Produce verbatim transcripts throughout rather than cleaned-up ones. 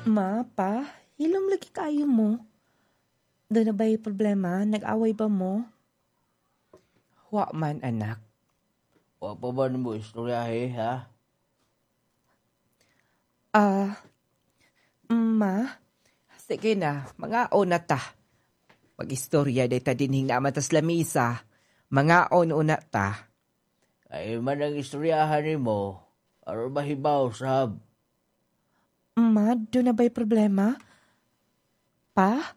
Ma, pa, hilom lagi kayo mo. Doon na ba'y problema? Nag-away ba mo? Wa man, anak. Wa pa ba mo istoryahe, ha? Ah, ma, Sige na, mga ona ta. Mag-istorya day ta dinhing naman tas lamisa. Mga on-una ta. Ay man ang istoryahan ni mo, aron mahibaw sab. ma, doon na ba'y problema? Pa?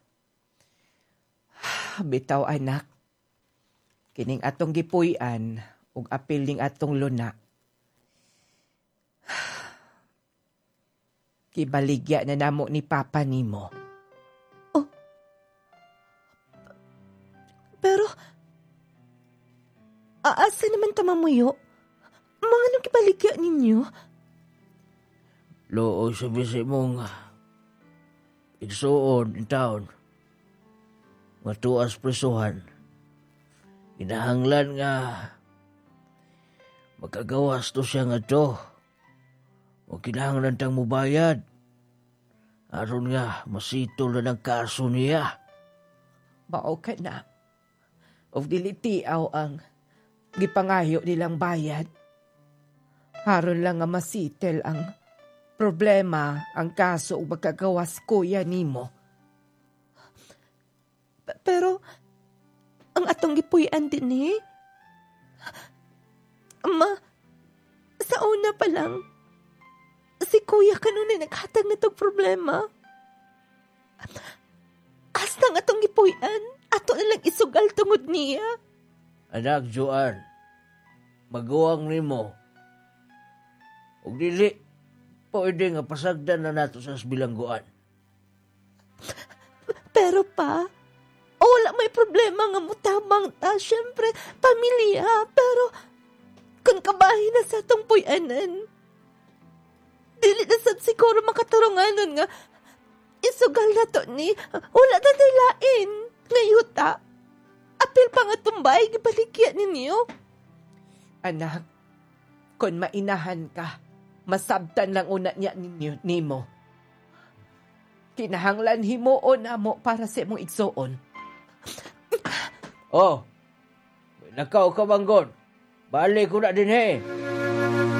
Bitaw, anak. Kining atong gipuy-an ug apil ning atong luna. Kibaligya na namo ni Papa nimo. Pero, aasa naman tamamuyo? Mga anong kibaligya ninyo? Loo sa bisi mong igsuon in town. Matuas presuhan. Inahanglan nga magkagawas to siya nga to. O kinahanglan tang mubayad. Aron nga masitol na ng kaso niya. Mao ka na. Of dilitiaw ang gipangayo nilang bayad. Haron lang nga masitel ang problema, ang kaso ug magkagawas kuya nimo. P- Pero, ang atong gipuy-an din eh. Ma, sa una pa lang, si kuya kanunay naghatag na tong problema. Hasta nga atong gipuy-an, ato na lang isugal tungod niya. Anak Joan, maguwang nimo. Ug dili, pwede nga pasagdan na nato sa bilangguan. Pero pa, wala may problema nga mutabang ta. Siyempre, pamilya. Pero, kung kabahin na sa atong puy-anan, dili na sad siguro makatarunganon nga isugal na to ni wala na lain nga yuta. Apil pa nga tumbay, gibaligya ninyo. Anak, kung mainahan ka, masabtan lang una niya ninyo, nimo. Kinahanglan himuon na mo para sa imong igsuon. Oh, nakaw ka banggon. Balik ko na din he.